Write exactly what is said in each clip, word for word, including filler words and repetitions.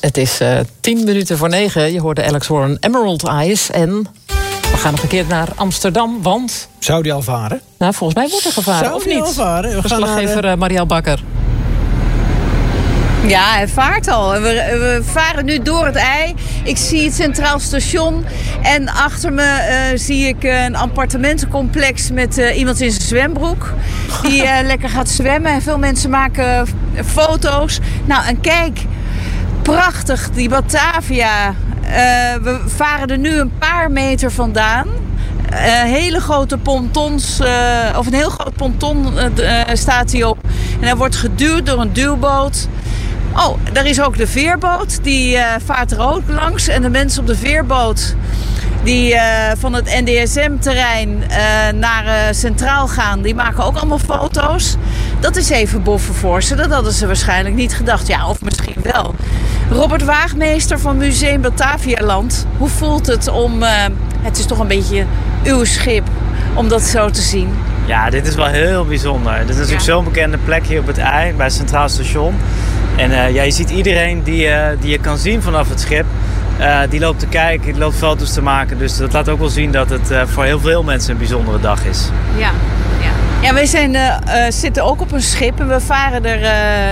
Het is uh, tien minuten voor negen. Je hoorde Alex Warren, Emerald Eyes. En we gaan nog een keer naar Amsterdam, want... Zou die al varen? Nou, volgens mij wordt er gevaren, Zou of die niet? al varen? We Verslaggever naar, uh, Marielle Bakker. Ja, hij vaart al. We, we varen nu door het IJ. Ik zie het Centraal Station. En achter me uh, zie ik een appartementencomplex met uh, iemand in zijn zwembroek. Die uh, lekker gaat zwemmen. En veel mensen maken foto's. Nou, en kijk. Prachtig, die Batavia. Uh, we varen er nu een paar meter vandaan. Uh, hele grote pontons, uh, of een heel groot ponton uh, staat hier op. En hij wordt geduwd door een duwboot. Oh, daar is ook de veerboot. Die uh, vaart er ook langs. En de mensen op de veerboot die uh, van het N D S M-terrein uh, naar uh, Centraal gaan, die maken ook allemaal foto's. Dat is even boffen voor ze. Dat hadden ze waarschijnlijk niet gedacht. Ja, of misschien wel. Robert Waagmeester van Museum Batavialand. Hoe voelt het om... Uh, het is toch een beetje uw schip om dat zo te zien? Ja, dit is wel heel bijzonder. Dit is natuurlijk ja. zo'n bekende plek hier op het IJ, bij het Centraal Station. En uh, ja, je ziet iedereen die, uh, die je kan zien vanaf het schip. Uh, die loopt te kijken, die loopt foto's te maken. Dus dat laat ook wel zien dat het uh, voor heel veel mensen een bijzondere dag is. Ja, ja. ja wij zijn, uh, uh, zitten ook op een schip en we varen er uh,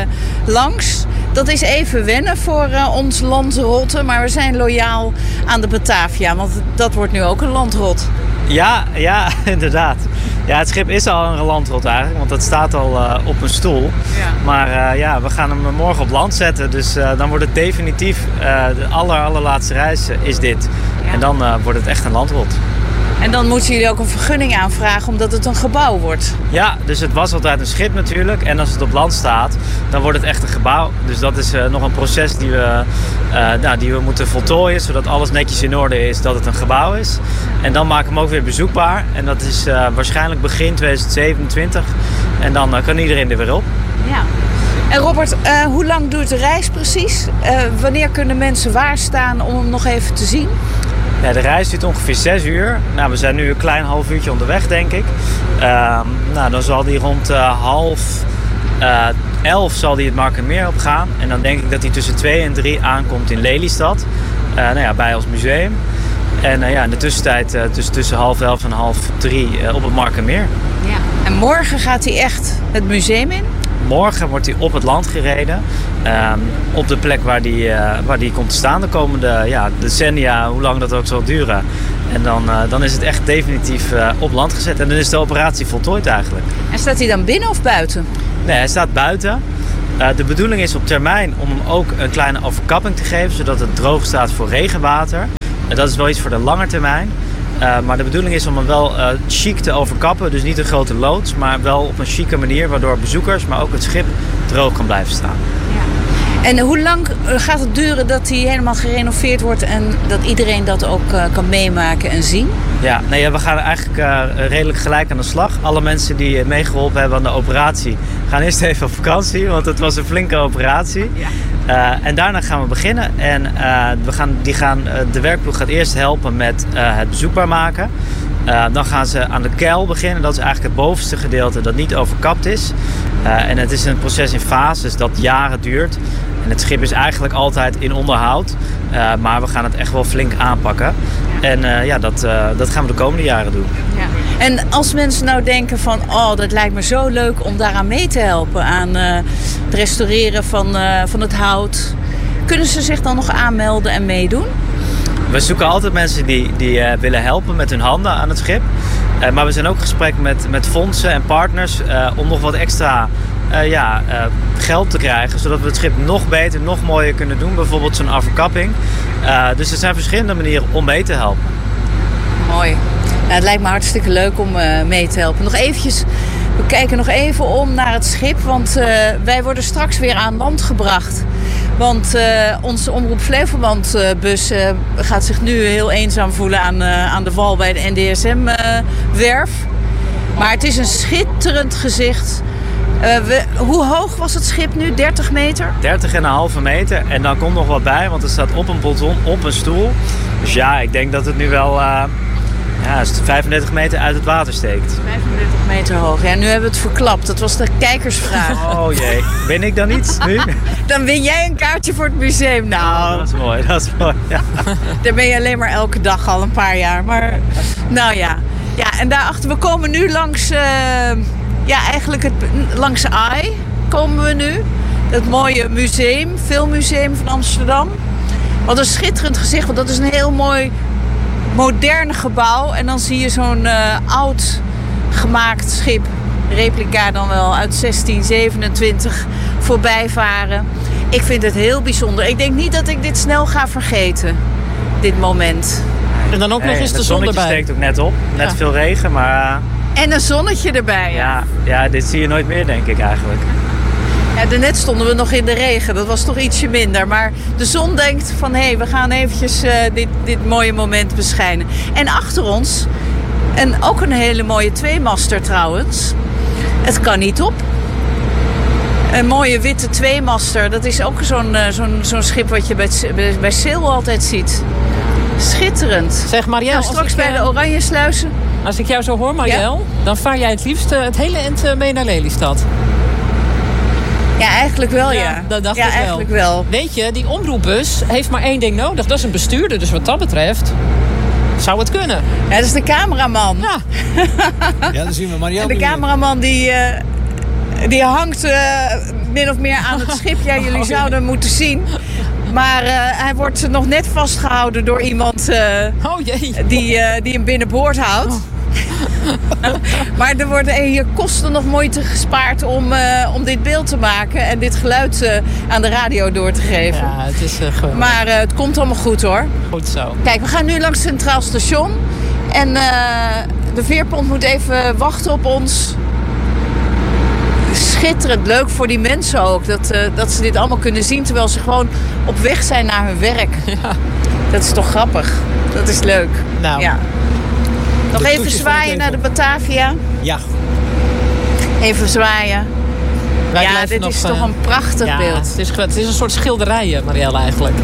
langs. Dat is even wennen voor uh, ons landrotte, maar we zijn loyaal aan de Batavia. Want dat wordt nu ook een landrot. Ja, ja, inderdaad. Ja, het schip is al een landrot eigenlijk, want het staat al uh, op een stoel. Ja. Maar uh, ja, we gaan hem morgen op land zetten, dus uh, dan wordt het definitief uh, de aller, allerlaatste reis uh, is dit. Ja. En dan uh, wordt het echt een landrot. En dan moeten jullie ook een vergunning aanvragen omdat het een gebouw wordt. Ja, dus het was altijd een schip natuurlijk. En als het op land staat, dan wordt het echt een gebouw. Dus dat is uh, nog een proces die we, uh, nou, die we moeten voltooien. Zodat alles netjes in orde is dat het een gebouw is. En dan maken we hem ook weer bezoekbaar. En dat is uh, waarschijnlijk begin twintig zevenentwintig. En dan uh, kan iedereen er weer op. Ja. En Robert, uh, hoe lang duurt de reis precies? Uh, wanneer kunnen mensen waar staan om hem nog even te zien? Ja, de reis duurt ongeveer zes uur. Nou, we zijn nu een klein half uurtje onderweg, denk ik. Uh, nou, dan zal die rond uh, half uh, elf zal die het Markermeer op gaan. En dan denk ik dat hij tussen twee en drie aankomt in Lelystad. Uh, nou ja, bij ons museum. En uh, ja, in de tussentijd uh, tussen, tussen half elf en half drie uh, op het Markermeer. Ja. En morgen gaat hij echt het museum in? Morgen wordt hij op het land gereden. Uh, op de plek waar die, uh, waar die komt te staan de komende ja, decennia, hoe lang dat ook zal duren. En dan, uh, dan is het echt definitief uh, op land gezet. En dan is de operatie voltooid eigenlijk. En staat hij dan binnen of buiten? Nee, hij staat buiten. Uh, de bedoeling is op termijn om hem ook een kleine overkapping te geven, zodat het droog staat voor regenwater. En dat is wel iets voor de lange termijn. Uh, maar de bedoeling is om hem wel uh, chic te overkappen. Dus niet een grote loods, maar wel op een chique manier, waardoor bezoekers, maar ook het schip droog kan blijven staan. Ja. En hoe lang gaat het duren dat hij helemaal gerenoveerd wordt en dat iedereen dat ook uh, kan meemaken en zien? Ja, nee, ja, we gaan eigenlijk uh, redelijk gelijk aan de slag. Alle mensen die meegeholpen hebben aan de operatie gaan eerst even op vakantie, want het was een flinke operatie. Ja. Uh, en daarna gaan we beginnen. En uh, we gaan, die gaan, uh, de werkploeg gaat eerst helpen met uh, het bezoekbaar maken. Uh, dan gaan ze aan de keil beginnen. Dat is eigenlijk het bovenste gedeelte dat niet overkapt is. Uh, en het is een proces in fases dat jaren duurt. En het schip is eigenlijk altijd in onderhoud. Uh, maar we gaan het echt wel flink aanpakken. En uh, ja, dat, uh, dat gaan we de komende jaren doen. Ja. En als mensen nou denken van, oh, dat lijkt me zo leuk om daaraan mee te helpen. Aan uh, het restaureren van, uh, van het hout. Kunnen ze zich dan nog aanmelden en meedoen? We zoeken altijd mensen die, die uh, willen helpen met hun handen aan het schip. Uh, maar we zijn ook in gesprek met, met fondsen en partners uh, om nog wat extra uh, ja, uh, geld te krijgen. Zodat we het schip nog beter, nog mooier kunnen doen. Bijvoorbeeld zo'n overkapping. Uh, dus er zijn verschillende manieren om mee te helpen. Mooi. Nou, het lijkt me hartstikke leuk om uh, mee te helpen. Nog eventjes, we kijken nog even om naar het schip. Want uh, wij worden straks weer aan land gebracht. Want uh, onze Omroep Flevoland uh, bus uh, gaat zich nu heel eenzaam voelen aan, uh, aan de wal bij de N D S M-werf. Uh, maar het is een schitterend gezicht. Uh, we, hoe hoog was het schip nu? dertig meter? dertig komma vijf meter. En dan komt nog wat bij, want het staat op een ponton, op een stoel. Dus ja, ik denk dat het nu wel uh, Ja, als het vijfendertig meter uit het water steekt. vijfendertig meter hoog. Ja, nu hebben we het verklapt. Dat was de kijkersvraag. Oh jee, win ik dan iets nu? Dan win jij een kaartje voor het museum. Nou, Oh, dat is mooi, dat is mooi. Ja. daar ben je alleen maar elke dag al een paar jaar. Maar nou ja. Ja, en daarachter, we komen nu langs, uh, ja, eigenlijk het, langs de Ai komen we nu. Het mooie museum, filmmuseum van Amsterdam. Wat een schitterend gezicht, want dat is een heel mooi modern gebouw. En dan zie je zo'n uh, oud gemaakt schip, replica dan wel, uit zestien zevenentwintig voorbij varen. Ik vind het heel bijzonder. Ik denk niet dat ik dit snel ga vergeten, dit moment. En dan ook nog Hey, eens de het zon zonnetje erbij. steekt ook net op. Net Ja. veel regen, maar En een zonnetje erbij. ja, ja, dit zie je nooit meer, denk ik eigenlijk. Ja, daarnet stonden we nog in de regen. Dat was toch ietsje minder. Maar de zon denkt van, hé, hey, we gaan eventjes uh, dit, dit mooie moment beschijnen. En achter ons, en ook een hele mooie tweemaster trouwens. Het kan niet op. Een mooie witte tweemaster. Dat is ook zo'n uh, zo'n zo'n schip wat je bij, bij, bij Sail altijd ziet. Schitterend. Zeg Marielle, Nou, als, straks ik, bij de uh, Oranje Sluizen. als ik jou zo hoor, Marielle, dan vaar jij het liefst uh, het hele eind uh, mee naar Lelystad. Ja, eigenlijk wel, ja. Ja, dat dacht ja, ik wel. eigenlijk wel. Weet je, die omroepbus heeft maar één ding nodig. Dat is een bestuurder. Dus wat dat betreft zou het kunnen. Ja, dat is de cameraman. Ja, Ja, dan zien we Marielle. En de nu weer. cameraman die, uh, die hangt uh, min of meer aan het schip. Ja, jullie Oh, ja. zouden hem moeten zien. Maar uh, hij wordt nog net vastgehouden door iemand uh, oh jee. die, uh, die hem binnenboord houdt. Maar er worden hier kosten nog moeite gespaard om, uh, om dit beeld te maken. En dit geluid uh, aan de radio door te geven. Ja, het is uh, geweldig. Maar uh, het komt allemaal goed hoor. Goed zo. Kijk, we gaan nu langs het Centraal Station. En uh, de veerpont moet even wachten op ons. Schitterend, leuk voor die mensen ook. Dat, uh, dat ze dit allemaal kunnen zien terwijl ze gewoon op weg zijn naar hun werk. Ja. Dat is toch grappig. Dat is leuk. Nou. Ja. Nog De even toetjes van zwaaien het naar de leven. Batavia. Ja, Even zwaaien. Wij Ja, blijven dit nog, is uh, toch een prachtig ja, beeld. Het is, ge- het is een soort schilderijen, Marielle, eigenlijk.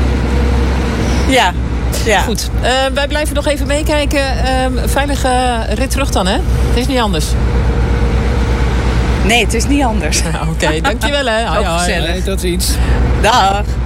Ja. ja. Goed, uh, wij blijven nog even meekijken. Uh, veilige rit terug dan, hè? Het is niet anders. Nee, het is niet anders. Oké, okay, dankjewel, hè. Hoi, Ook hoi. gezellig. nee, tot ziens. Dag.